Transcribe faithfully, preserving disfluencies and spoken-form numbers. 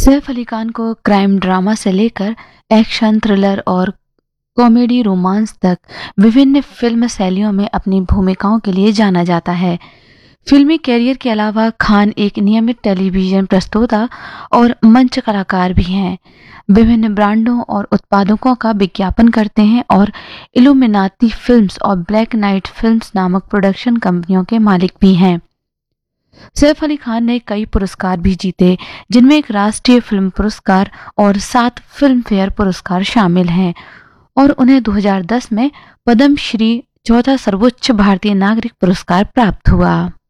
सैफ अली खान को crime drama से लेकर एक्शन थ्रिलर और कॉमेडी रोमांस तक विभिन्न फिल्म शैलियों में अपनी भूमिकाओं के लिए जाना जाता है। फिल्मी कैरियर के अलावा खान एक नियमित टेलीविजन प्रस्तोता और मंच कलाकार भी हैं। विभिन्न ब्रांडों और उत्पादकों का विज्ञापन करते हैं और इल्यूमिनाती फिल्म्स और ब्लैक नाइट फिल्म्स नामक प्रोडक्शन कंपनियों के मालिक भी हैं। सैफ अली खान ने कई पुरस्कार भी जीते, जिनमें एक राष्ट्रीय फिल्म पुरस्कार और सात फिल्म फेयर पुरस्कार शामिल हैं और उन्हें दो हज़ार दस में पद्म श्री चौथा सर्वोच्च भारतीय नागरिक पुरस्कार प्राप्त हुआ।